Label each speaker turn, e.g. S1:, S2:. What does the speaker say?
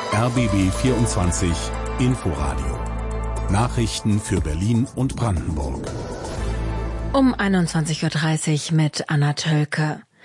S1: RBB 24 Inforadio. Nachrichten für Berlin und Brandenburg.
S2: Um 21:30 Uhr mit Anna Tölke.